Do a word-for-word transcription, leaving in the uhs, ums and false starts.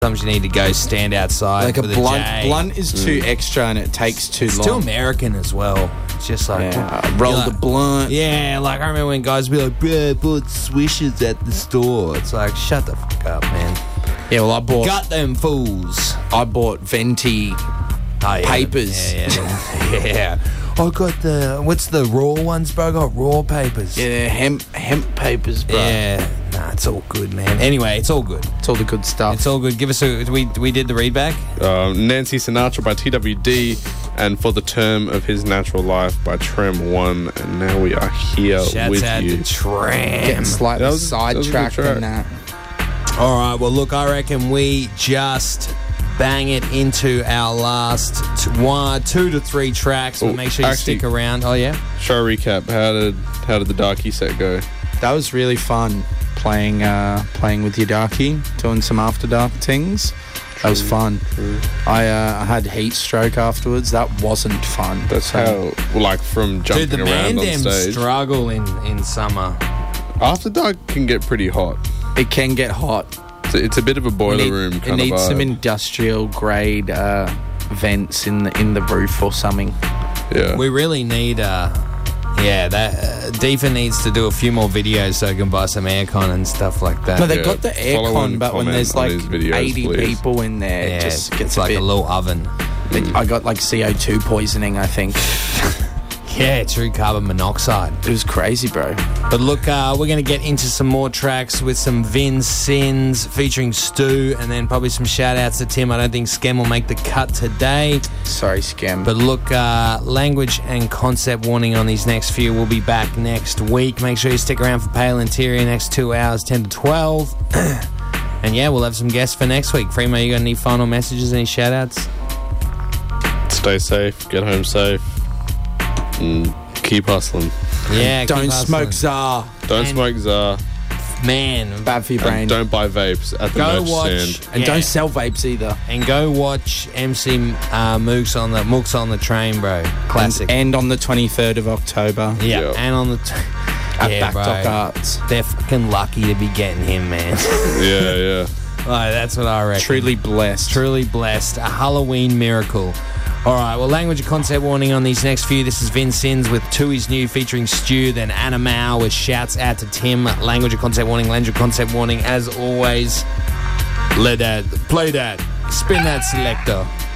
Sometimes you need to go stand outside Like a with blunt. J. Blunt is too extra and it takes too It's long. too American as well. It's just like Yeah, roll you're the like- blunt. Yeah, like I remember when guys would be like, "Bro, I bought swishes at the store." It's like, shut the fuck up, man. Yeah, well, I bought. Got them fools. I bought Venti. Oh, yeah. Papers. Yeah, yeah. yeah. I got the what's the raw ones, bro? I got raw papers. Yeah, hemp hemp papers, bro. Yeah. Nah, it's all good, man. Anyway, it's all good. It's all the good stuff. It's all good. Give us a. We we did the read back. Um, Nancy Sinatra by T W D and For the Term of His Natural Life by Trem one. And now we are here Shouts with out you. to Tram. Getting slightly That was- that was a good sidetracked track. in that. All right. Well, look, I reckon we just bang it into our last t- one, two to three tracks. But Oh, make sure you actually- stick around. Oh yeah. Show recap. How did how did the Darky set go? That was really fun playing uh, playing with Yadaki, doing some after dark things. That was fun. True. I uh, had heat stroke afterwards. That wasn't fun. That's So- how, like, from jumping Dude, the around on Mandem stage. struggle in in summer. After dark can get pretty hot. it can get hot. It's a, it's a bit of a boiler it need- room it kind of needs some vibe. industrial grade uh, vents in the in the roof or something. Yeah. We really need, uh, yeah, that uh, Deefa needs to do a few more videos so I can buy some aircon and stuff like that. No, they Yeah, got the follow aircon, and but when comment there's on like his videos, eighty please. people in there, yeah, it just gets it's a like bit. a little oven. I got like C O two poisoning. I think Yeah, true carbon monoxide. it was crazy, bro. But look, uh, we're going to get into some more tracks with some Vin Sins featuring Stu, and then probably some shout outs to Tim. I don't think Skem will make the cut today. Sorry, Scam. But look, uh, language and concept warning on these next few. We'll be back next week. Make sure you stick around for Pale Interior next two hours, ten to twelve. And yeah, we'll have some guests for next week. Fremo, you got any final messages, any shout outs? Stay safe. Get home safe. And keep hustling. Yeah, keep don't hustling. smoke Czar. Don't And- smoke Czar. Man, Bad for your brain. And don't buy vapes at the go merch watch stand. and yeah. don't sell vapes either. And go watch M C uh, Mooks on the Mooks on the Train, bro. Classic. And, and on the twenty-third of October yeah, Yeah. and on the t- at yeah, Backdock bro. Arts. They're fucking lucky to be getting him, man. Yeah, yeah. Like, that's what I reckon. Truly blessed. Truly blessed. A Halloween miracle. All right, well, language and concept warning on these next few. This is Vin Sins with Tui's New featuring Stu, then Anna Mao with shouts out to Tim. Language and concept warning, language and concept warning. As always, let that, play that, spin that selector.